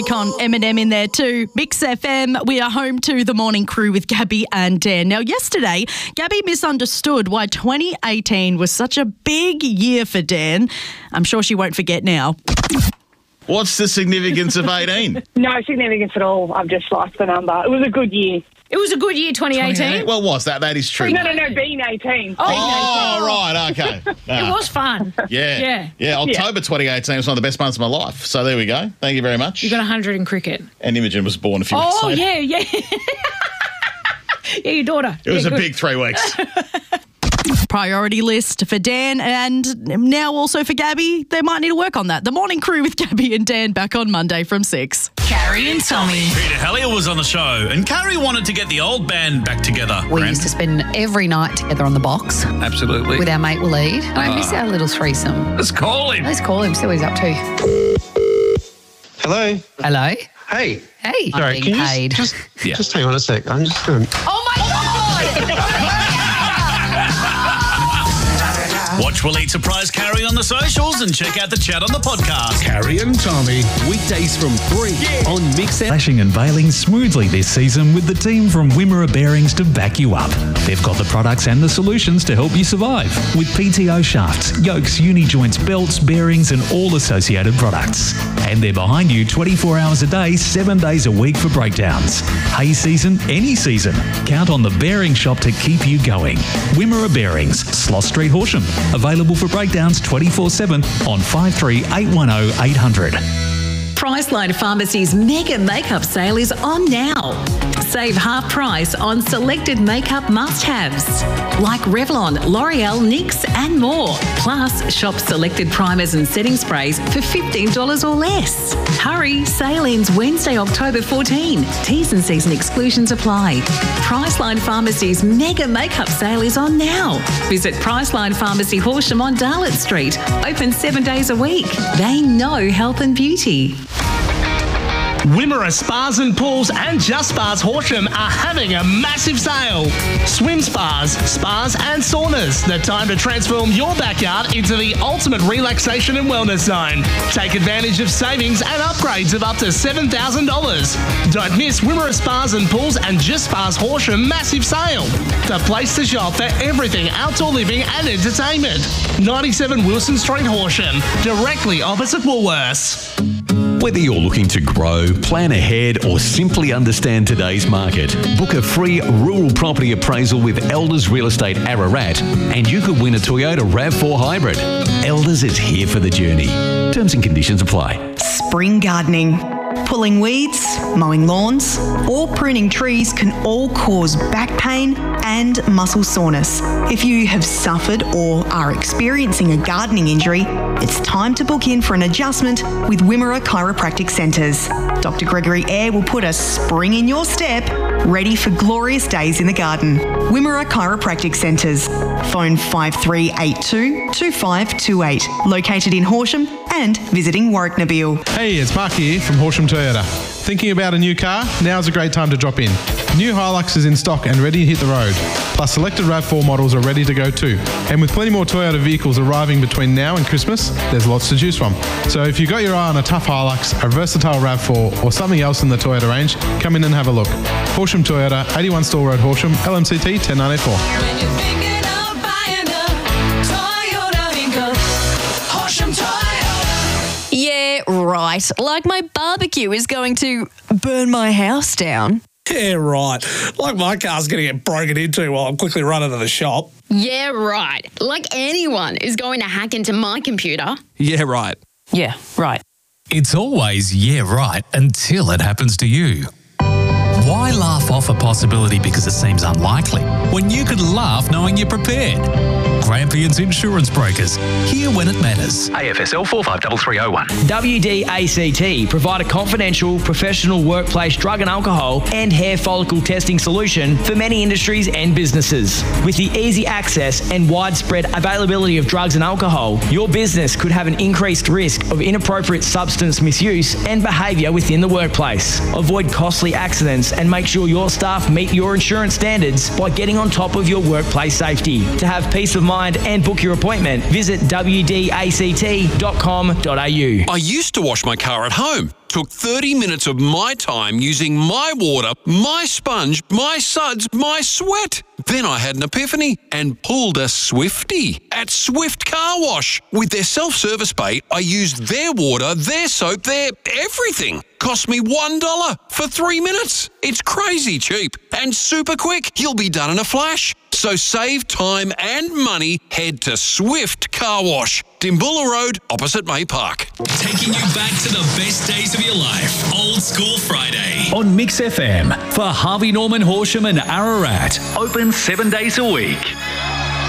Akon, Eminem in there too. Mix FM, we are home to the Morning Crew with Gabby and Dan. Now, yesterday, Gabby misunderstood why 2018 was such a big year for Dan. I'm sure she won't forget now. What's the significance of 18? No significance at all. I've just liked the number. It was a good year. It was a good year, 2018. Well, was that? That is true. No, being 18. Oh, right, okay. It was fun. Yeah, October 2018 was one of the best months of my life. So there we go. Thank you very much. You got 100 in cricket. And Imogen was born a few weeks later. Yeah. Yeah, your daughter. It was a big 3 weeks. Priority list for Dan and now also for Gabby. They might need to work on that. The Morning Crew with Gabby and Dan back on Monday from 6. Carrie and Tommy. Peter Hellier was on the show and Carrie wanted to get the old band back together. We used to spend every night together on the box Absolutely. with our mate Waleed. I miss our little threesome. Let's call him. Let's call him, see what he's up to. Hello. Hello. Hey. Hey. Sorry, I'm can being paid. you just hang on a sec? I'm just going. Oh my God! Watch Waleed surprise Carrie on the socials and check out the chat on the podcast. Carrie and Tommy, weekdays from 3 on Mix FM. Lashing and bailing smoothly this season with the team from Wimmera Bearings to back you up. They've got the products and the solutions to help you survive with PTO shafts, yokes, uni joints, belts, bearings and all associated products. And they're behind you 24 hours a day, 7 days a week for breakdowns. Hay season, any season. Count on the bearing shop to keep you going. Wimmera Bearings, Sloss Street, Horsham. Available for breakdowns 24/7 on 53810800 800. Priceline Pharmacy's mega makeup sale is on now. Save half price on selected makeup must-haves like Revlon, L'Oreal, NYX and more. Plus, shop selected primers and setting sprays for $15 or less. Hurry, sale ends Wednesday, October 14. T's and C's and exclusions apply. Priceline Pharmacy's mega makeup sale is on now. Visit Priceline Pharmacy Horsham on Darlett Street. Open 7 days a week. They know health and beauty. Wimmera Spas and Pools and Just Spas Horsham are having a massive sale. Swim spas, spas and saunas. The time to transform your backyard into the ultimate relaxation and wellness zone. Take advantage of savings and upgrades of up to $7,000. Don't miss Wimmera Spas and Pools and Just Spas Horsham massive sale. The place to shop for everything outdoor living and entertainment. 97 Wilson Street, Horsham, directly opposite Woolworths. Whether you're looking to grow, plan ahead, or simply understand today's market, book a free rural property appraisal with Elders Real Estate Ararat, and you could win a Toyota RAV4 Hybrid. Elders is here for the journey. Terms and conditions apply. Spring gardening. Pulling weeds, mowing lawns, or pruning trees can all cause back pain and muscle soreness. If you have suffered or are experiencing a gardening injury, it's time to book in for an adjustment with Wimmera Chiropractic Centres. Dr. Gregory Eyre will put a spring in your step, ready for glorious days in the garden. Wimmera Chiropractic Centres. Phone 5382-2528. Located in Horsham and visiting Warwick-Nabil. Hey, it's Mark here from Horsham Toyota. Thinking about a new car? Now's a great time to drop in. New Hilux is in stock and ready to hit the road. Plus, selected RAV4 models are ready to go too. And with plenty more Toyota vehicles arriving between now and Christmas, there's lots to choose from. So if you've got your eye on a tough Hilux, a versatile RAV4 or something else in the Toyota range, come in and have a look. Horsham Toyota, 81 Store Road, Horsham, LMCT 1094. Yeah, right. Like my barbecue is going to burn my house down. Yeah, right. Like my car's going to get broken into while I'm quickly running to the shop. Yeah, right. Like anyone is going to hack into my computer. Yeah, right. Yeah, right. It's always yeah, right until it happens to you. Why laugh off a possibility because it seems unlikely when you could laugh knowing you're prepared? Grampians Insurance Brokers, here when it matters. AFSL 453301. WDACT provide a confidential, professional workplace drug and alcohol and hair follicle testing solution for many industries and businesses. With the easy access and widespread availability of drugs and alcohol, your business could have an increased risk of inappropriate substance misuse and behaviour within the workplace. Avoid costly accidents and make sure your staff meet your insurance standards by getting on top of your workplace safety. To have peace of mind mind and book your appointment, visit wdact.com.au. I used to wash my car at home. Took 30 minutes of my time using my water, my sponge, my suds, my sweat. Then I had an epiphany and pulled a Swifty at Swift Car Wash. With their self-service bay, I used their water, their soap, their everything. Cost me $1 for 3 minutes. It's crazy cheap and super quick. You'll be done in a flash. So save time and money. Head to Swift Car Wash, Dimbulla Road, opposite May Park. Taking you back to the best days of your life. Old School Friday. On Mix FM for Harvey Norman, Horsham and Ararat. Open 7 days a week.